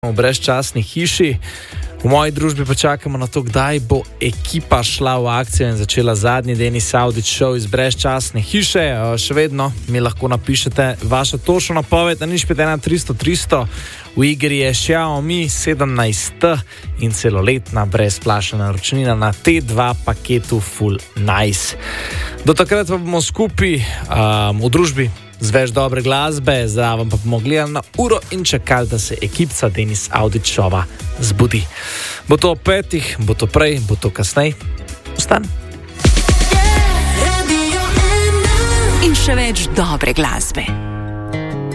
v brezčasni hiši. V moji družbi pa čakamo na to, kdaj bo ekipa šla v akcijo in začela zadnji Denis Avdić šov iz brezčasne hiše. Še vedno mi lahko napišete vašo točno napoved na 051 300 300. V igri je Xiaomi 17T in celoletna brezplačna naročnina na T2 paketu Full Nice. Do takrat pa bomo skupaj v družbi z več dobre glasbe, zraven pa bomo gledali na uro in čakali, da se ekipca Denis Avdić šova zbudi. Bo to ob 5, bo to prej, bo to kasneje. Ostan. In še več dobre glasbe.